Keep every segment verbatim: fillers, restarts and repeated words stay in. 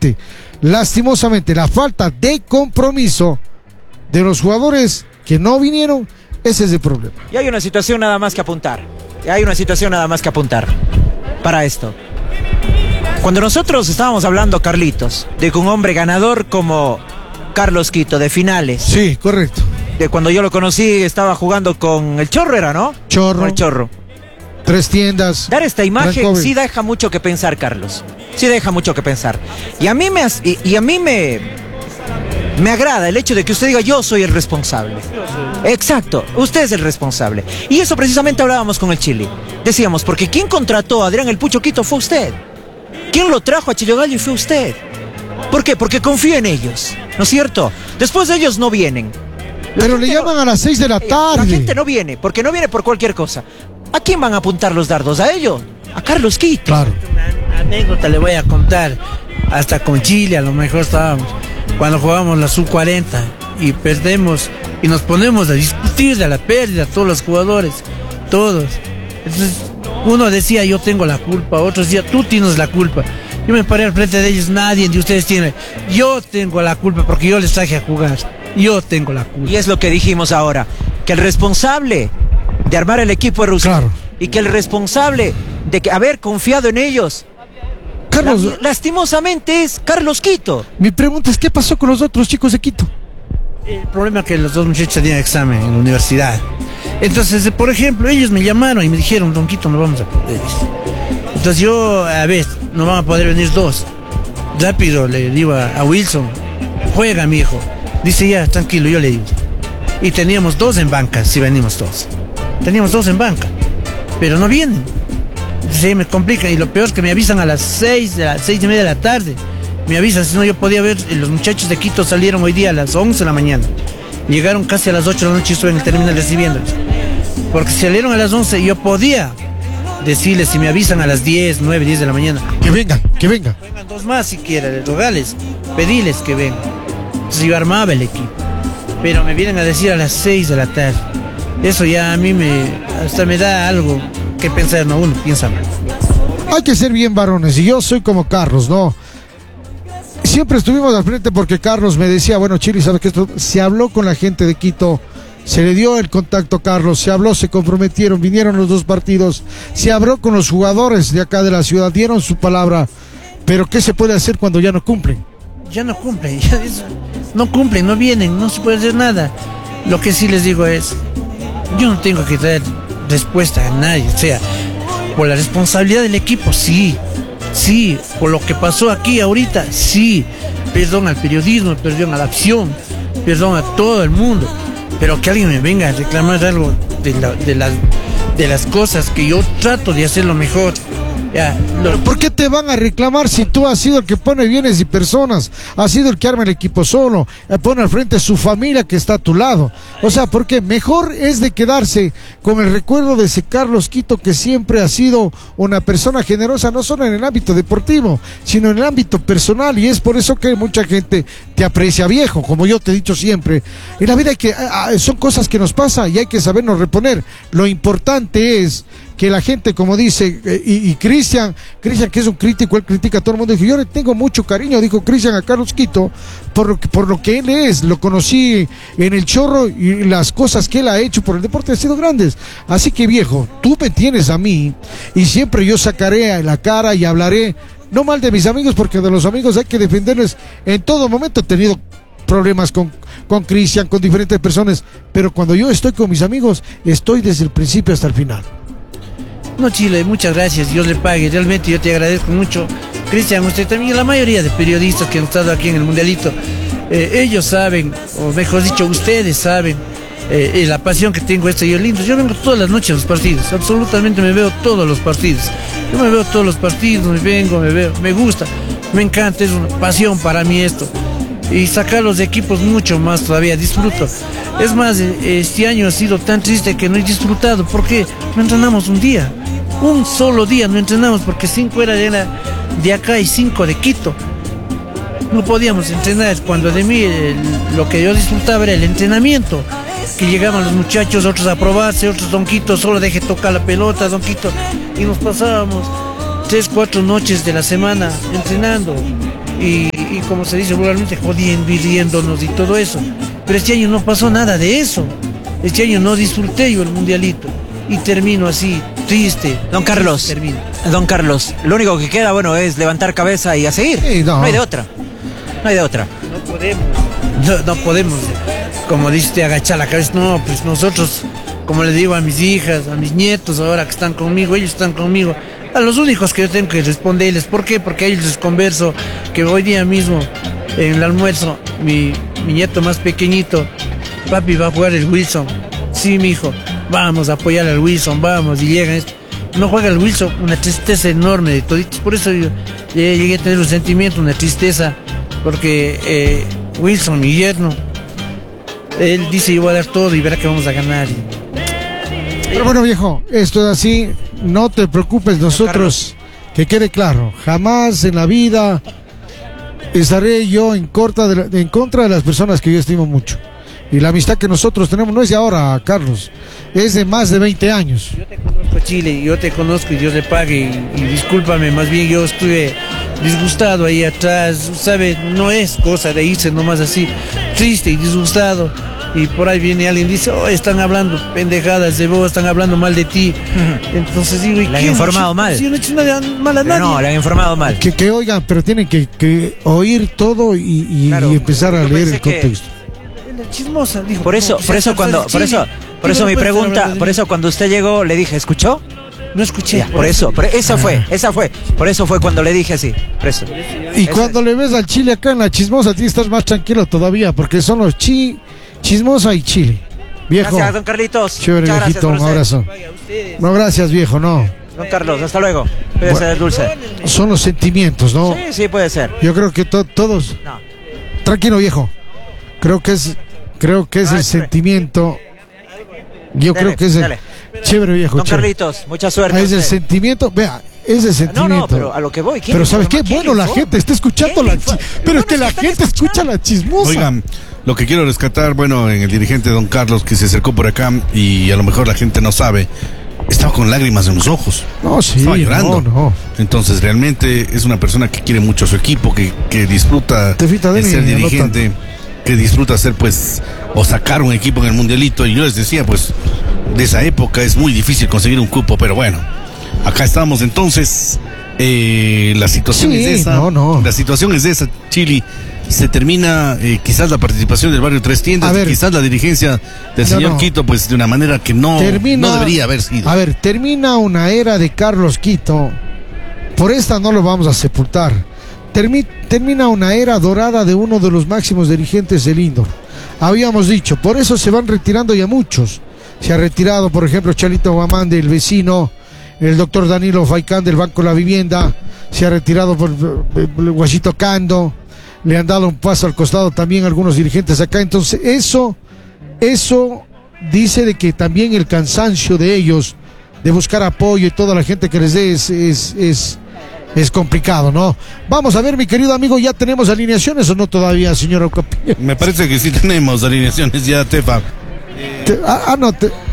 lastimosamente, lastimosamente, la falta de compromiso de los jugadores que no vinieron, ese es el problema. Y hay una situación nada más que apuntar. Y hay una situación nada más que apuntar para esto. Cuando nosotros estábamos hablando, Carlitos, de que un hombre ganador como Carlos Quito, de finales. Sí, correcto. De cuando yo lo conocí, estaba jugando con el Chorro, ¿era, no? Chorro. Con el Chorro. Tres tiendas. Dar esta imagen Blanco, sí deja mucho que pensar, Carlos. Sí deja mucho que pensar. Y a mí me, y, y a mí me, me agrada el hecho de que usted diga, yo soy el responsable. Exacto, usted es el responsable. Y eso precisamente hablábamos con el Chili. Decíamos, porque quien contrató a Adrián el Pucho Quito fue usted. Quien lo trajo a Chillogallo fue usted. ¿Por qué? Porque confía en ellos, ¿no es cierto? Después de ellos no vienen. La Pero le llaman no, a las seis de la tarde. La gente no viene, porque no viene por cualquier cosa. ¿A quién van a apuntar los dardos? ¿A ellos? A Carlos Quito. Claro. Una anécdota le voy a contar. Hasta con Chile a lo mejor estábamos cuando jugamos la sub cuarenta y perdemos y nos ponemos a discutir de la pérdida, todos los jugadores, todos. Entonces uno decía yo tengo la culpa, otro decía tú tienes la culpa. Yo me paré al frente de ellos, nadie de ustedes tiene. Yo tengo la culpa porque yo les traje a jugar. Yo tengo la culpa. Y es lo que dijimos ahora, que el responsable de armar el equipo es Russo. Claro. Y que el responsable de que haber confiado en ellos, Carlos, la, lastimosamente es Carlos Quito. Mi pregunta es, ¿qué pasó con los otros chicos de Quito? El problema es que los dos muchachos tenían examen en la universidad. Entonces, por ejemplo, ellos me llamaron y me dijeron, Don Quito, no vamos a poder. Entonces yo, a ver, no van a poder venir dos. Rápido le digo a, a Wilson, juega mi hijo. Dice ya, tranquilo, yo le digo. Y teníamos dos en banca, si venimos todos. Teníamos dos en banca, pero no vienen. Se me complica y lo peor es que me avisan a las seis, de las seis y media de la tarde. Me avisan, si no yo podía ver, los muchachos de Quito salieron hoy día a las once de la mañana. Llegaron casi a las ocho de la noche y estuve en el terminal recibiéndolos. Porque si salieron a las once yo podía decirles si me avisan a las diez, nueve, diez de la mañana. Que vengan, que vengan. Vengan dos más si quieren, rogales, pediles que vengan. Entonces yo armaba el equipo. Pero me vienen a decir a las seis de la tarde. Eso ya a mí me, hasta me da algo que pensar, no, uno piensa mal. Hay que ser bien varones, y yo soy como Carlos, ¿no? Siempre estuvimos al frente porque Carlos me decía, bueno, Chili, ¿sabes qué? Esto se habló con la gente de Quito, se le dio el contacto a Carlos, se habló, se comprometieron, vinieron los dos partidos, se habló con los jugadores de acá de la ciudad, dieron su palabra, pero ¿qué se puede hacer cuando ya no cumplen? Ya no cumplen, ya es, no cumplen, no vienen, no se puede hacer nada. Lo que sí les digo es, yo no tengo que dar respuesta a nadie, o sea, por la responsabilidad del equipo, sí, sí, por lo que pasó aquí ahorita, sí, perdón al periodismo, perdón a la acción, perdón a todo el mundo, pero que alguien me venga a reclamar algo de, la, de, las, de las cosas que yo trato de hacerlo mejor. Ya, lo... ¿Por qué te van a reclamar si tú has sido el que pone bienes y personas? Has sido el que arma el equipo solo, pone al frente su familia que está a tu lado. O sea, porque mejor es de quedarse con el recuerdo de ese Carlos Quito que siempre ha sido una persona generosa, no solo en el ámbito deportivo, sino en el ámbito personal, y es por eso que mucha gente te aprecia, viejo, como yo te he dicho siempre. En la vida hay que, son cosas que nos pasan y hay que sabernos reponer. Lo importante es que la gente, como dice, eh, y, y Cristian, Cristian que es un crítico, él critica a todo el mundo, dijo, yo le tengo mucho cariño, dijo Cristian, a Carlos Quito, por lo, que, por lo que él es, lo conocí en el Chorro y las cosas que él ha hecho por el deporte han sido grandes. Así que, viejo, tú me tienes a mí y siempre yo sacaré la cara y hablaré, no mal de mis amigos, porque de los amigos hay que defenderles en todo momento. He tenido problemas con con Cristian, con diferentes personas, pero cuando yo estoy con mis amigos, estoy desde el principio hasta el final. No, Chile, muchas gracias, Dios le pague, realmente yo te agradezco mucho. Cristian, usted también, la mayoría de periodistas que han estado aquí en el Mundialito, eh, ellos saben, o mejor dicho, ustedes saben, eh, la pasión que tengo esto y es lindo. Yo vengo todas las noches a los partidos, absolutamente me veo todos los partidos. Yo me veo todos los partidos, me vengo, me veo, me gusta, me encanta, es una pasión para mí esto. Y sacar los equipos mucho más todavía, disfruto. Es más, este año ha sido tan triste que no he disfrutado, porque no entrenamos un día, un solo día no entrenamos, porque cinco era de acá y cinco de Quito. No podíamos entrenar, cuando de mí el, lo que yo disfrutaba era el entrenamiento, que llegaban los muchachos, otros a probarse, otros, Don Quito, solo deje tocar la pelota, Don Quito, y nos pasábamos tres, cuatro noches de la semana entrenando. Y como se dice vulgarmente, jodiendo y riéndonos y todo eso. Pero este año no pasó nada de eso. Este año no disfruté yo el mundialito. Y termino así, triste. Don Carlos, Termino. don Carlos, lo único que queda, bueno, es levantar cabeza y a seguir. Sí, no. No hay de otra. No hay de otra. No podemos. No, no podemos, como dice, agachar la cabeza. No, pues nosotros, como le digo a mis hijas, a mis nietos ahora que están conmigo, ellos están conmigo. A los únicos que yo tengo que responderles. ¿Por qué? Porque a ellos les converso que hoy día mismo, en el almuerzo, mi, mi nieto más pequeñito, papi, va a jugar el Wilson. Sí, mi hijo, vamos a apoyar al Wilson, vamos. Y llegan esto. No juega el Wilson, una tristeza enorme de toditos. Por eso yo eh, llegué a tener un sentimiento, una tristeza, porque eh, Wilson, mi yerno, él dice yo voy a dar todo y verá que vamos a ganar. Pero bueno, viejo, esto es así, no te preocupes, nosotros, que quede claro, jamás en la vida estaré yo en contra de, la- en contra de las personas que yo estimo mucho. Y la amistad que nosotros tenemos no es de ahora, Carlos, es de más de veinte años. Yo te conozco, Chile, yo te conozco y Dios le pague. Y, y discúlpame, más bien yo estuve disgustado ahí atrás, ¿sabes? No es cosa de irse nomás así, triste y disgustado. Y por ahí viene alguien y dice, oh, están hablando pendejadas de vos, están hablando mal de ti. Entonces digo, ¿y Le han qué? informado mal. Si yo no he hecho nada mal a Pero nadie. no, le han informado mal. Que, que oigan, pero tienen que, que oír todo y, y- Claro, y empezar a yo leer pensé el que- contexto. La chismosa, dijo. Por eso, no, por eso cuando, por eso, por eso mi pregunta, por eso cuando usted llegó le dije, ¿escuchó? No escuché. Ya, por eso, por esa fue, esa fue, por eso fue cuando le dije así, por eso. Y Eso cuando le ves al chile acá en la chismosa, tienes que estar más tranquilo todavía, porque son los chi, chismosa y chile. Viejo, Gracias, don Carlitos. chévere, Muchas gracias viejito, por un usted. abrazo. No, gracias, viejo, no. Don Carlos, hasta luego. Puede ser dulce. Son los sentimientos, ¿no? Sí, sí, puede ser. Yo creo que to- todos. No. Tranquilo, viejo. Creo que es, creo que es Ah, el espere. sentimiento. Yo Dale, creo que es el. dale. Chévere, viejo. Don chévere. Carlitos, mucha suerte. Ah, es el a usted. sentimiento. Vea, es el No, sentimiento. no, pero a lo que voy. ¿quién Pero le ¿sabes qué? informa? ¿Quién Bueno, le la informa? gente está escuchando ¿Quién la le chi- informa? Pero es Bueno, que la están gente escucha escuchando. la chismosa. Oigan, lo que quiero rescatar, bueno, en el dirigente Don Carlos que se acercó por acá y a lo mejor la gente no sabe, estaba con lágrimas en los ojos. No, sí, Estaba llorando. no, no. Entonces realmente es una persona que quiere mucho a su equipo, que, que disfruta Te fijas, de Dani, ser anota. dirigente, que disfruta ser pues, o sacar un equipo en el mundialito. Y yo les decía, pues, de esa época es muy difícil conseguir un cupo, pero bueno, acá estamos entonces. Eh, la situación Sí, es esa. no, no. La situación es esa, Chili. Se termina eh, quizás la participación del barrio Tres Tiendas, A ver. quizás la dirigencia del No, señor no. Quito, pues de una manera que no, Termina- no debería haber sido. A ver, termina una era de Carlos Quito. Por esta no lo vamos a sepultar. Termi- termina una era dorada de uno de los máximos dirigentes del Indoor. Habíamos dicho, por eso se van retirando ya muchos. Se ha retirado, por ejemplo, Chalito Guamán del vecino, el doctor Danilo Faicán del Banco de la Vivienda, se ha retirado por eh, Guachito Cando, le han dado un paso al costado también algunos dirigentes acá. Entonces, eso, eso dice de que también el cansancio de ellos, de buscar apoyo y toda la gente que les dé es, es, es, es complicado, ¿no? Vamos a ver, mi querido amigo, ¿ya tenemos alineaciones o no todavía, señor Ocapillo? Me parece que sí tenemos alineaciones ya, Tefa. Te- ah, ah, no, te-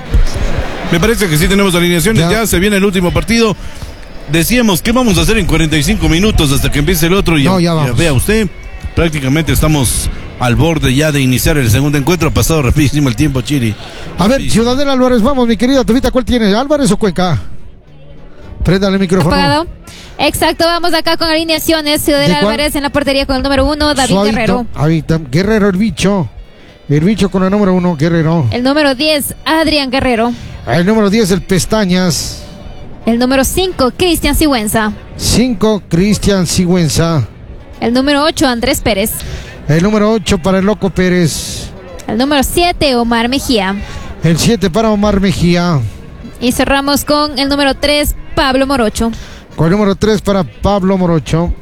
Me parece que sí tenemos alineaciones Ya. ya. Se viene el último partido. Decíamos, ¿qué vamos a hacer en cuarenta y cinco minutos hasta que empiece el otro? Y No, ya vamos. vea usted, prácticamente estamos al borde ya de iniciar el segundo encuentro. Ha pasado rapidísimo el tiempo, Chiri. A ver, Ciudadela Álvarez, vamos, mi querida Tevita, ¿cuál tiene? ¿Álvarez o Cuenca? Préndale el micrófono. Apagado. Exacto, vamos acá con alineaciones. Ciudad ¿De cuál? Álvarez en la portería con el número uno, David Suavito. Guerrero. Ahí está, Guerrero, el bicho. El bicho con el número uno, Guerrero. El número diez, Adrián Guerrero. El número diez, el Pestañas. El número cinco, Cristian Sigüenza. cinco, Cristian Sigüenza. El número ocho, Andrés Pérez. El número ocho para el Loco Pérez. El número siete, Omar Mejía. El siete para Omar Mejía. Y cerramos con el número tres, Pablo Morocho. Con el número tres para Pablo Morocho.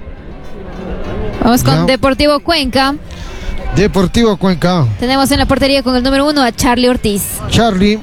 Vamos con Ya. Deportivo Cuenca. Deportivo Cuenca. Tenemos en la portería con el número uno a Charlie Ortiz. Charlie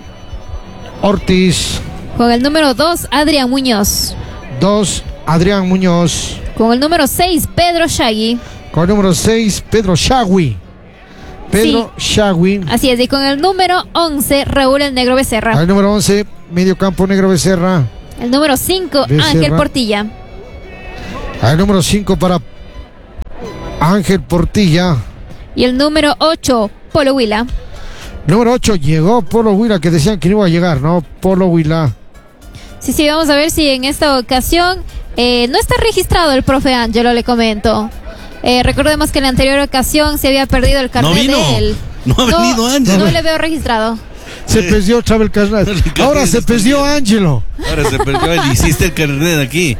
Ortiz. Con el número dos, Adrián Muñoz. dos, Adrián Muñoz. Con el número seis, Pedro Shagui. Con el número seis, Pedro Shagui. Pedro Shagui. Así es, y con el número once, Raúl el Negro Becerra. Al número once, medio campo Negro Becerra. El número cinco, Becerra. Ángel Portilla. Al número cinco para Ángel Portilla. Y el número ocho, Polo Huila. Número ocho, llegó Polo Huila, que decían que no iba a llegar, ¿no? Polo Huila. Sí, sí, vamos a ver si en esta ocasión eh, no está registrado el profe Ángelo, le comento. Eh, recordemos que en la anterior ocasión se había perdido el carnet No vino. de él. No ha venido Ángelo. No le veo registrado. Se perdió otra vez el carnet. Ahora se perdió Ángelo. Ahora se perdió él. Hiciste el carnet aquí.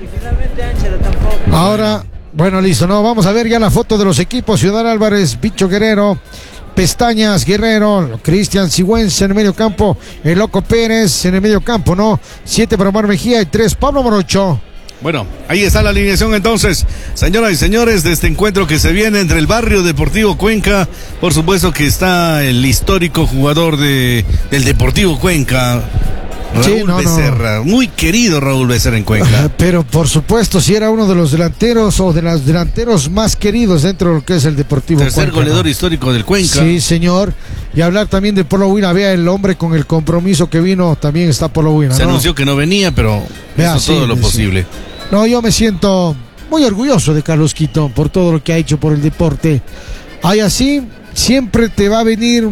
Ahora, bueno, listo, no, vamos a ver ya la foto de los equipos. Ciudad Álvarez, Bicho Guerrero, Pestañas Guerrero, Cristian Sigüenza en el medio campo, el Loco Pérez en el medio campo, ¿no? Siete para Omar Mejía y tres Pablo Morocho. Bueno, ahí está la alineación entonces, señoras y señores, de este encuentro que se viene entre el Barrio Deportivo Cuenca. Por supuesto que está el histórico jugador de, del Deportivo Cuenca, Raúl Sí, no, Becerra, no. muy querido Raúl Becerra en Cuenca. Pero por supuesto, si era uno de los delanteros o de los delanteros más queridos dentro de lo que es el Deportivo Tercer Cuenca, goleador ¿no? histórico del Cuenca. Sí, señor. Y hablar también de Polo Huila, vea el hombre con el compromiso que vino, también está Polo Huila, Se ¿no? anunció que no venía, pero Vea, hizo todo sí, lo sí. posible. No, yo me siento muy orgulloso de Carlos Quito por todo lo que ha hecho por el deporte. Hay así, siempre te va a venir,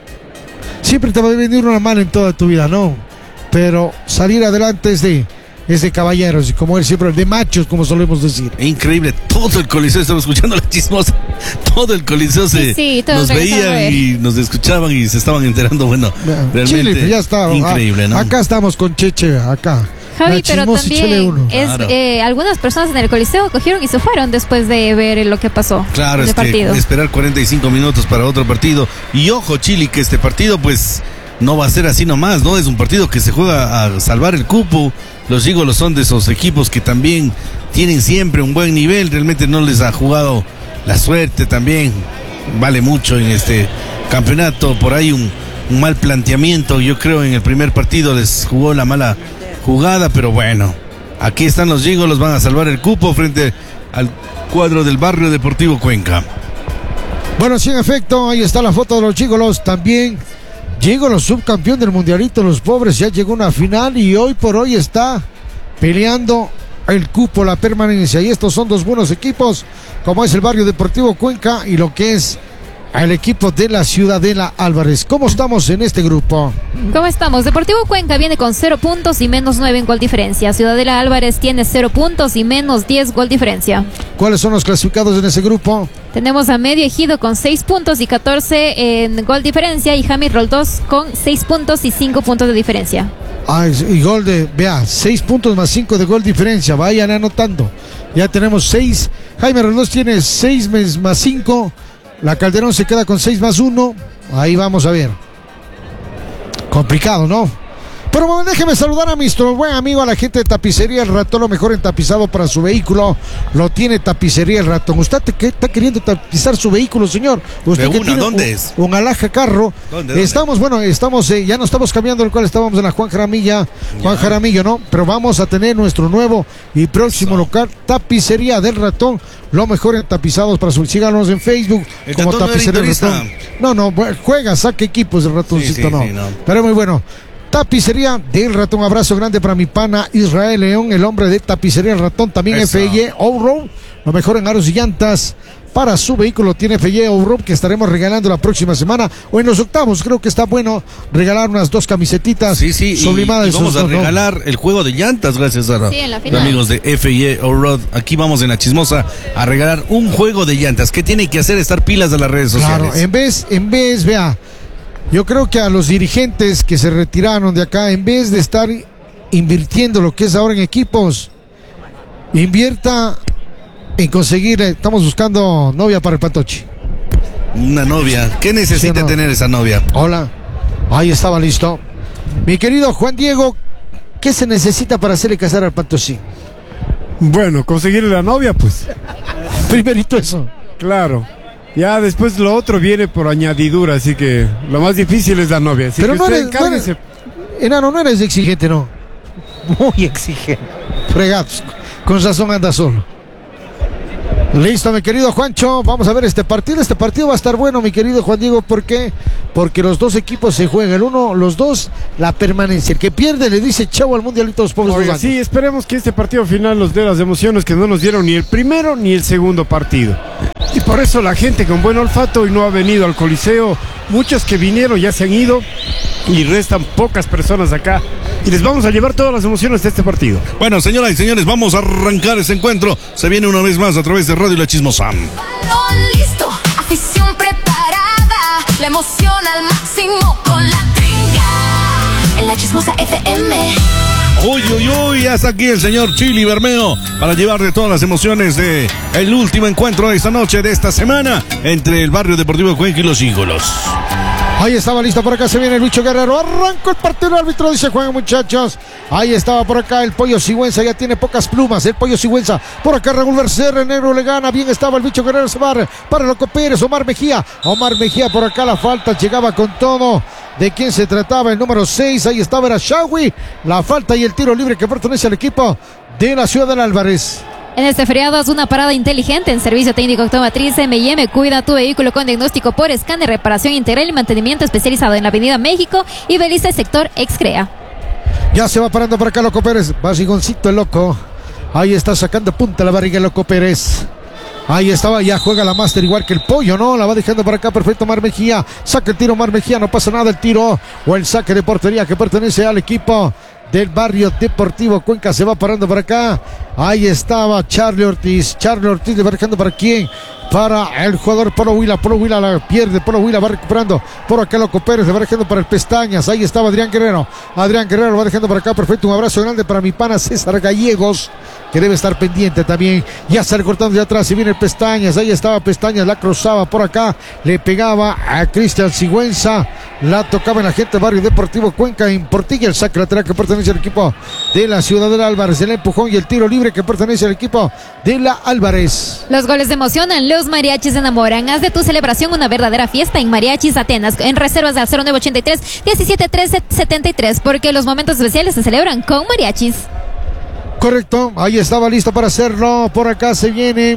siempre te va a venir una mano en toda tu vida, ¿no? Pero salir adelante es de, es de caballeros, y como él siempre, de machos, como solemos decir. Increíble, todo el coliseo, estaba escuchando la chismosa, todo el coliseo se, Sí, sí, todos nos regresando a ver. veían y nos escuchaban y se estaban enterando, bueno, realmente Chile, pues ya está. increíble, ¿no? Acá estamos con Cheche, acá. Javi, La pero chismosa y Chile también uno. es, Claro. eh, algunas personas en el Coliseo cogieron y se fueron después de ver lo que pasó Claro, en es el que partido. esperar cuarenta y cinco minutos para otro partido. Y ojo, Chile, que este partido pues no va a ser así nomás, ¿no? Es un partido que se juega a salvar el cupo. Los Gígolos son de esos equipos que también tienen siempre un buen nivel. Realmente no les ha jugado la suerte también. Vale mucho en este campeonato. Por ahí un, un mal planteamiento, yo creo, en el primer partido les jugó la mala jugada, pero bueno. Aquí están los Gígolos, van a salvar el cupo frente al cuadro del Barrio Deportivo Cuenca. Bueno, sí, en efecto, ahí está la foto de los Gígolos. También Gígolos, subcampeón del Mundialito, los pobres, ya llegó a una final y hoy por hoy está peleando el cupo, la permanencia. Y estos son dos buenos equipos, como es el Barrio Deportivo Cuenca y lo que es el equipo de la Ciudadela Álvarez. ¿Cómo estamos en este grupo? ¿Cómo estamos? Deportivo Cuenca viene con cero puntos y menos nueve en gol diferencia. Ciudadela Álvarez tiene cero puntos y menos diez gol diferencia. ¿Cuáles son los clasificados en ese grupo? Tenemos a Medio Ejido con seis puntos y catorce en gol diferencia y Jaime Roldós con seis puntos y cinco puntos de diferencia. Ah, y gol de, vea, seis puntos más cinco de gol diferencia, vayan anotando. Ya tenemos seis, Jaime Roldós tiene seis más cinco, la Calderón se queda con seis más uno, ahí vamos a ver. Complicado, ¿no? Pero bueno, déjeme saludar a nuestro buen amigo, a la gente de Tapicería El Ratón, lo mejor en tapizado para su vehículo, lo tiene Tapicería El Ratón. ¿Usted te, que, está queriendo tapizar su vehículo, señor? ¿Usted De que una, tiene ¿dónde un, es? un Alaja carro? ¿Dónde, dónde? Estamos, bueno, estamos, eh, ya no estamos cambiando el cual estábamos en la Juan Jaramillo, Juan Jaramillo, ¿no? Pero vamos a tener nuestro nuevo y próximo Eso. local, Tapicería del Ratón, lo mejor en tapizados para su, síganos en Facebook El como Ratón no era Tapicería del interista. Ratón. No, no, bueno, juega, saque equipos del ratoncito, Sí, sí, no. sí, no. Pero muy bueno. Tapicería del Ratón, abrazo grande para mi pana Israel León, el hombre de Tapicería del Ratón, también Eso. F Y Allroad, lo mejor en aros y llantas para su vehículo, tiene F Y Allroad, que estaremos regalando la próxima semana, o en los octavos, creo que está bueno regalar unas dos camisetitas Sí, sí, y, sublimadas. y vamos esos a dos, ¿no? regalar el juego de llantas gracias a Sí, en la los final. amigos de F y E Allroad. Aquí vamos en la chismosa a regalar un juego de llantas. ¿Qué tiene que hacer? Estar pilas de las redes sociales. Claro, en vez, en vez, vea, yo creo que a los dirigentes que se retiraron de acá, en vez de estar invirtiendo lo que es ahora en equipos, invierta en conseguir, eh, estamos buscando novia para el Patochi. Una novia. ¿Qué necesita Sí, no. tener esa novia? Hola, ahí estaba listo. Mi querido Juan Diego, ¿qué se necesita para hacerle casar al Patochi? Bueno, conseguirle la novia, pues. Primerito eso. Claro. Ya después lo otro viene por añadidura, así que lo más difícil es la novia. Así Pero que no usted eres, no eres- encárguese. enano, no eres exigente, ¿no? Muy exigente. Fregados, con razón anda solo. Listo, mi querido Juancho, vamos a ver este partido. Este partido va a estar bueno, mi querido Juan Diego. ¿Por qué? Porque los dos equipos se juegan. El uno, los dos, la permanencia. El que pierde le dice chau al mundialito a los pobres Oiga, dos sí, esperemos que este partido final nos dé las emociones que no nos dieron ni el primero ni el segundo partido. Y por eso la gente con buen olfato y no ha venido al Coliseo. Muchos que vinieron ya se han ido y restan pocas personas acá. Y les vamos a llevar todas las emociones de este partido. Bueno, señoras y señores, vamos a arrancar ese encuentro. Se viene una vez más a través de Radio La Chismosa. Balón listo, afición preparada, la emoción al máximo con la trinca en La Chismosa F M. Uy, uy, uy, hasta aquí el señor Chili Bermeo para llevarle todas las emociones de el último encuentro de esta noche, de esta semana, entre el Barrio Deportivo de Cuenca y los Ígolos. Ahí estaba listo, por acá se viene el Bicho Guerrero, arrancó el partido, el árbitro dice jueguen muchachos. Ahí estaba por acá el Pollo Sigüenza, ya tiene pocas plumas, el Pollo Sigüenza, por acá Raúl Becerra, negro le gana, bien estaba el Bicho Guerrero, se va para Loco Pérez, Omar Mejía, Omar Mejía por acá la falta, llegaba con todo. ¿De quién se trataba? El número seis, ahí estaba, era Shawi, la falta y el tiro libre que pertenece al equipo de la Ciudad del Álvarez. En este feriado haz una parada inteligente en Servicio Técnico Automotriz M y M. Cuida tu vehículo con diagnóstico por escáner, reparación integral y mantenimiento especializado en la Avenida México y Belice, sector Excrea. Ya se va parando por acá Loco Pérez, barrigoncito el loco. Ahí está sacando punta la barriga el Loco Pérez. Ahí estaba, ya juega la máster igual que el Pollo, ¿no? La va dejando por acá, perfecto Mar Mejía. Saca el tiro Mar Mejía, no pasa nada el tiro. O el saque de portería que pertenece al equipo del Barrio Deportivo Cuenca. Se va parando por acá. Ahí estaba Charlie Ortiz. Charlie Ortiz le va dejando para quién. Para el jugador Polo Huila. Polo Huila la pierde. Polo Huila va recuperando. Por acá Loco Pérez le va dejando para el Pestañas. Ahí estaba Adrián Guerrero. Adrián Guerrero lo va dejando por acá. Perfecto. Un abrazo grande para mi pana César Gallegos, que debe estar pendiente también. Ya sale cortando de atrás y viene el Pestañas. Ahí estaba Pestañas. La cruzaba por acá. Le pegaba a Cristian Sigüenza. La tocaba en la gente del Barrio Deportivo Cuenca. En Portilla el saque lateral que pertenece al equipo de la Ciudad del Álvarez. El empujón y el tiro libre que pertenece al equipo de la Álvarez. Los goles emocionan, los mariachis enamoran. Haz de tu celebración una verdadera fiesta en Mariachis Atenas. En reservas al cero nueve ochenta y tres, diecisiete trece, setenta y tres. Porque los momentos especiales se celebran con mariachis. Correcto, ahí estaba listo para hacerlo. Por acá se viene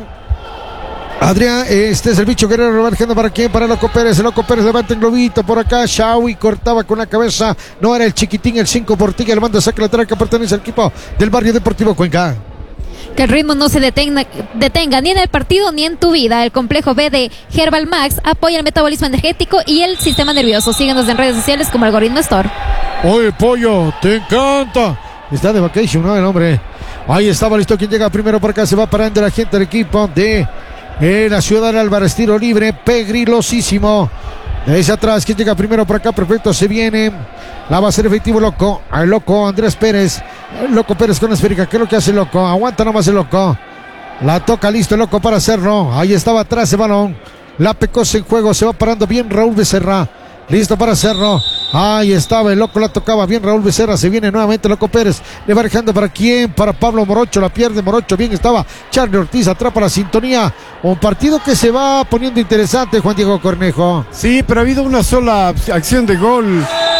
Adrián, este es el Bicho Guerrero, marcando para quién, para Loco Pérez. El Loco Pérez levanta el globito por acá. Shawi cortaba con la cabeza. No era el chiquitín, el cinco Portilla. Le manda saque lateral que pertenece al equipo del Barrio Deportivo Cuenca. Que el ritmo no se detenga, detenga ni en el partido ni en tu vida. El complejo B de Herbal Max apoya el metabolismo energético y el sistema nervioso. Síguenos en redes sociales como Algoritmo Store. Oye, Pollo, te encanta. Está de vacation, ¿no? El hombre. Ahí estaba listo. Quien llega primero por acá se va parando la gente del equipo de eh, la Ciudad de Álvarez. Tiro libre, pegrilosísimo. Desde atrás, quien llega primero por acá, perfecto, se viene. La va a ser efectivo Loco. Al Loco Andrés Pérez. El Loco Pérez con la esférica. ¿Qué es lo que hace el Loco? Aguanta nomás el Loco. La toca listo el Loco para hacerlo. Ahí estaba atrás el balón. La Pecosa en juego. Se va parando bien Raúl Becerra. Listo para hacerlo. Ahí estaba el Loco, la tocaba bien Raúl Becerra. Se viene nuevamente Loco Pérez. Le va dejando para quién, para Pablo Morocho. La pierde Morocho. Bien estaba Charlie Ortiz. Atrapa la sintonía. Un partido que se va poniendo interesante, Juan Diego Cornejo. Sí, pero ha habido una sola acción de gol.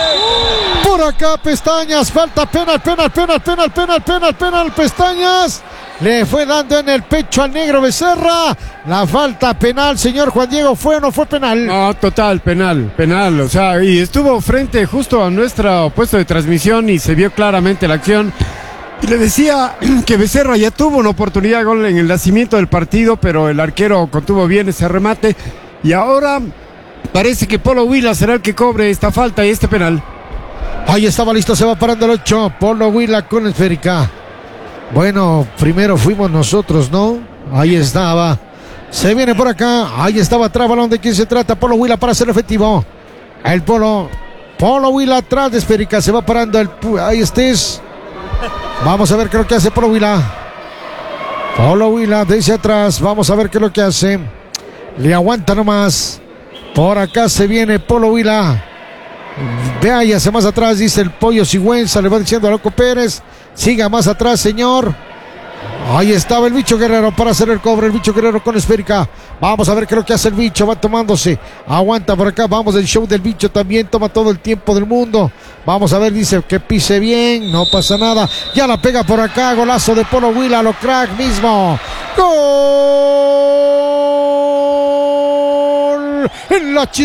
Por acá Pestañas. Falta penal, penal, penal, penal, penal, penal, penal. Pestañas. Le fue dando en el pecho al negro Becerra. La falta penal, señor Juan Diego, ¿fue o no fue penal? No, total, penal, penal. O sea, y estuvo frente justo a nuestro puesto de transmisión y se vio claramente la acción. Y le decía que Becerra ya tuvo una oportunidad de gol en el nacimiento del partido, pero el arquero contuvo bien ese remate. Y ahora parece que Polo Huila será el que cobre esta falta y este penal. Ahí estaba listo, se va parando el ocho. Polo Huila con esférica. Bueno, primero fuimos nosotros, ¿no? Ahí estaba. Se viene por acá. Ahí estaba atrás, balón de quién se trata. Polo Huila para ser efectivo. El Polo. Polo Huila atrás de esférica. Se va parando el. Ahí estés. Vamos a ver qué es lo que hace Polo Huila. Polo Huila desde atrás. Vamos a ver qué es lo que hace. Le aguanta nomás. Por acá se viene Polo Huila. Vea y hacia más atrás, dice el Pollo Sigüenza. Le va diciendo a Loco Pérez. Siga más atrás, señor. Ahí estaba el Bicho Guerrero para hacer el cobre. El Bicho Guerrero con esférica. Vamos a ver qué es lo que hace el Bicho. Va tomándose. Aguanta por acá. Vamos del show del Bicho también. Toma todo el tiempo del mundo. Vamos a ver. Dice que pise bien. No pasa nada. Ya la pega por acá. Golazo de Polo Huila. Lo crack mismo. Gol. En la